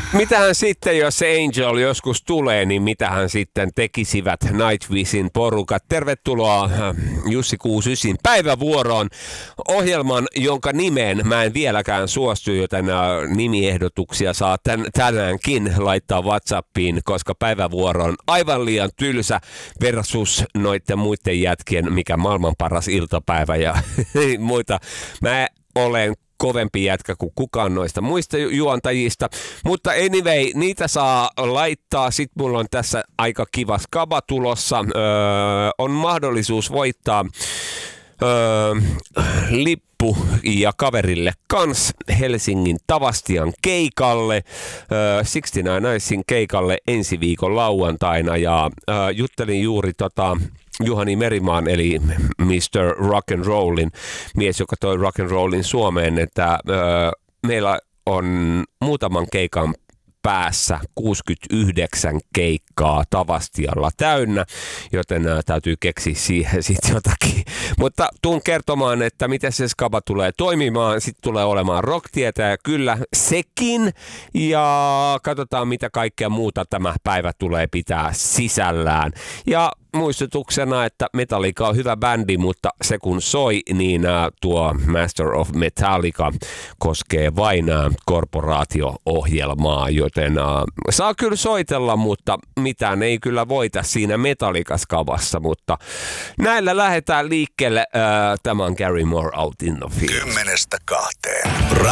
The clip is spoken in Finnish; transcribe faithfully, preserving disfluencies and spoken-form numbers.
Mitähän sitten, jos Angel joskus tulee, niin mitähän sitten tekisivät Nightwishin porukat? Tervetuloa Jussi kuusikymmentäyhdeksän päivävuoroon, ohjelman, jonka nimeen mä en vieläkään suostu, joten nimiehdotuksia saa tän, tänäänkin laittaa WhatsAppiin, koska päivävuoro on aivan liian tylsä versus noiden muiden jätkien, mikä maailman paras iltapäivä ja muita. Mä olen kovempi jätkä kuin kukaan noista muista ju- juontajista. Mutta anyway, niitä saa laittaa. Sitten mulla on tässä aika kiva skaba tulossa. Öö, on mahdollisuus voittaa öö, lippu ja kaverille kans Helsingin Tavastian keikalle. Öö, kuusikymmentäyhdeksän keikalle ensi viikon lauantaina. Ja öö, juttelin juuri tota... Juhani Merimaan, eli mister Rock and Rollin mies, joka toi rock and rollin Suomeen, että öö, meillä on muutaman keikan päässä kuusikymmentäyhdeksän keikkaa Tavastialla täynnä, joten ää, täytyy keksiä siihen sitten jotakin. Mutta tuun kertomaan, että miten se skaba tulee toimimaan. Sitten tulee olemaan rocktietäjä, kyllä sekin. Ja katsotaan, mitä kaikkea muuta tämä päivä tulee pitää sisällään. Ja muistutuksena, että Metallica on hyvä bändi, mutta se kun soi, niin ä, tuo Master of Metallica koskee vain ä, korporaatio-ohjelmaa, joten ä, saa kyllä soitella, mutta mitään ei kyllä voita siinä Metallica-skavassa, mutta näillä lähdetään liikkeelle. Ä, tämä on Gary Moore Out in the Field. Kymmenestä kahteen.